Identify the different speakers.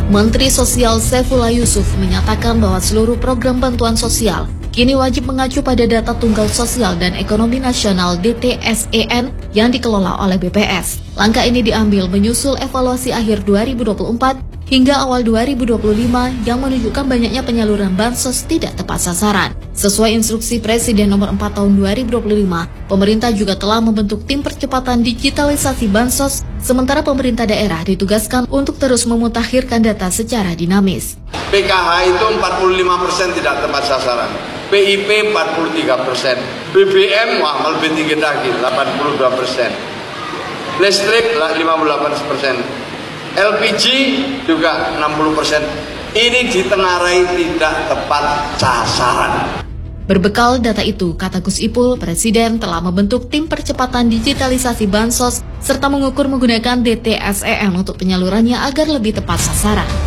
Speaker 1: Menteri Sosial Saifullah Yusuf menyatakan bahwa seluruh program bantuan sosial kini wajib mengacu pada data Tunggal Sosial dan Ekonomi Nasional (DTSEN) yang dikelola oleh BPS. Langkah ini diambil menyusul evaluasi akhir 2024 hingga awal 2025 yang menunjukkan banyaknya penyaluran bansos tidak tepat sasaran. Sesuai instruksi Presiden nomor 4 tahun 2025, pemerintah juga telah membentuk tim percepatan digitalisasi bansos, sementara pemerintah daerah ditugaskan untuk terus memutakhirkan data secara dinamis.
Speaker 2: PKH itu 45% tidak tepat sasaran, PIP 43%, BBM lebih tinggi lagi 82%, listrik 58%, LPG juga 60%. Ini ditengarai tidak tepat sasaran.
Speaker 1: Berbekal data itu, kata Gus Ipul, Presiden telah membentuk tim percepatan digitalisasi bansos serta mengukur menggunakan DTSEN untuk penyalurannya agar lebih tepat sasaran.